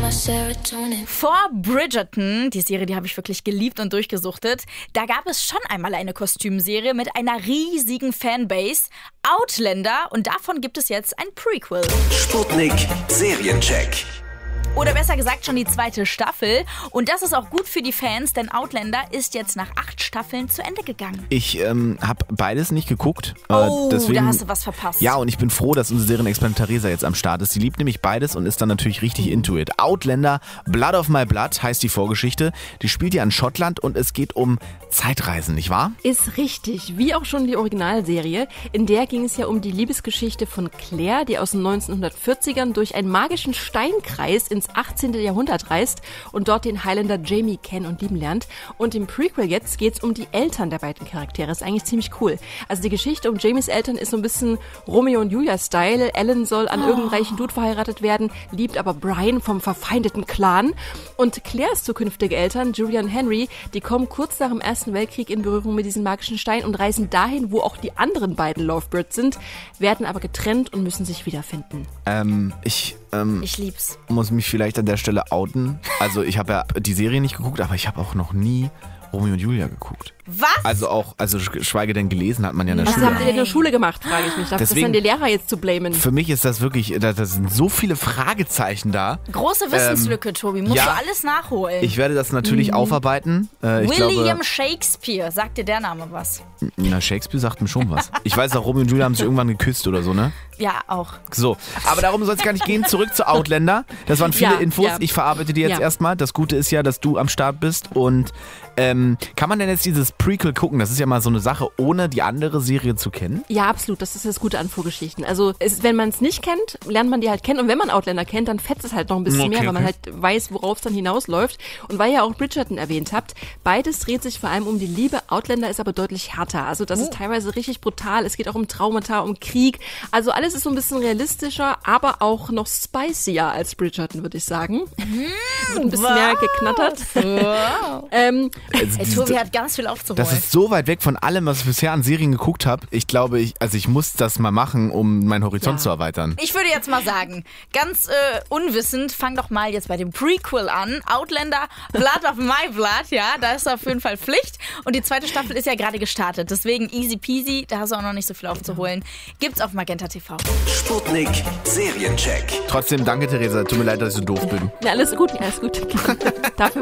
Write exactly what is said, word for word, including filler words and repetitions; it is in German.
Vor Bridgerton, die Serie, die habe ich wirklich geliebt und durchgesuchtet, da gab es schon einmal eine Kostümserie mit einer riesigen Fanbase, Outlander, und davon gibt es jetzt ein Prequel. Sputnik Seriencheck. Oder besser gesagt schon die zweite Staffel. Und das ist auch gut für die Fans, denn Outlander ist jetzt nach acht Staffeln zu Ende gegangen. Ich ähm, habe beides nicht geguckt. Oh, äh, deswegen, da hast du was verpasst. Ja, und ich bin froh, dass unsere Serienexpertin Theresa jetzt am Start ist. Sie liebt nämlich beides und ist dann natürlich richtig mhm. into it. Outlander, Blood of My Blood heißt die Vorgeschichte. Die spielt ja in Schottland und es geht um Zeitreisen, nicht wahr? Ist richtig, wie auch schon die Originalserie. In der ging es ja um die Liebesgeschichte von Claire, die aus den neunzehnhundertvierzigern durch einen magischen Steinkreis ins achtzehnten Jahrhundert reist und dort den Highlander Jamie kennen und lieben lernt. Und im Prequel jetzt geht es um die Eltern der beiden Charaktere. Ist eigentlich ziemlich cool. Also die Geschichte um Jamies Eltern ist so ein bisschen Romeo und Julia-Style. Ellen soll an oh. irgendeinem reichen Dude verheiratet werden, liebt aber Brian vom verfeindeten Clan. Und Claires zukünftige Eltern, Julia und Henry, die kommen kurz nach dem Ersten Weltkrieg in Berührung mit diesem magischen Stein und reisen dahin, wo auch die anderen beiden Lovebirds sind, werden aber getrennt und müssen sich wiederfinden. Ähm, ich... Ähm, ich lieb's. Muss mich vielleicht an der Stelle outen. Also ich habe ja die Serie nicht geguckt, aber ich habe auch noch nie Romeo und Julia geguckt. Was? Also auch, also schweige denn gelesen hat man ja in der Was Schule. habt ihr in der Schule gemacht, frage ich mich. Darf das dann die Lehrer jetzt zu blamen? Für mich ist das wirklich, da, da sind so viele Fragezeichen da. Große Wissenslücke, ähm, Tobi. Musst ja, du alles nachholen. Ich werde das natürlich mhm. aufarbeiten. Äh, ich William glaube, Shakespeare. Sagt dir der Name was? Na, Shakespeare sagt mir schon was. Ich weiß auch, Romeo und Julia haben sich irgendwann geküsst oder so, ne? Ja, auch. So, aber darum soll es gar nicht gehen. Zurück zu Outlander. Das waren viele ja, Infos. Ja. Ich verarbeite die jetzt ja. erstmal. Das Gute ist ja, dass du am Start bist. Und ähm, kann man denn jetzt dieses Prequel gucken? Das ist ja mal so eine Sache, ohne die andere Serie zu kennen? Ja, absolut. Das ist das Gute an Vorgeschichten. Also es, wenn man es nicht kennt, lernt man die halt kennen. Und wenn man Outlander kennt, dann fetzt es halt noch ein bisschen okay, mehr, weil okay. man halt weiß, worauf es dann hinausläuft. Und weil ihr auch Bridgerton erwähnt habt, beides dreht sich vor allem um die Liebe. Outlander ist aber deutlich härter. Also das oh. ist teilweise richtig brutal. Es geht auch um Traumata, um Krieg. Also alles ist so ein bisschen realistischer, aber auch noch spicier als Bridgerton, würde ich sagen. Mm, Wird ein bisschen wow. mehr geknattert. Wow. ähm, also, Ey, Tobi hat ganz viel aufzuholen. Das ist so weit weg von allem, was ich bisher an Serien geguckt habe. Ich glaube, ich, also ich muss das mal machen, um meinen Horizont ja. zu erweitern. Ich würde jetzt mal sagen, ganz äh, unwissend, fang doch mal jetzt bei dem Prequel an. Outlander, Blood of My Blood, ja, da ist auf jeden Fall Pflicht. Und die zweite Staffel ist ja gerade gestartet. Deswegen easy peasy, da hast du auch noch nicht so viel aufzuholen. Gibt's auf Magenta T V. Sputnik Seriencheck. Trotzdem danke, Theresa. Tut mir leid, dass ich so doof bin. Ja, alles gut, alles gut. Dafür